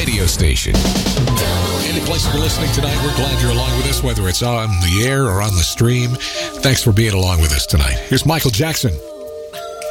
radio station. Any place you're listening tonight, we're glad you're along with us, whether it's on the air or on the stream. Thanks for being along with us tonight. Here's Michael Jackson.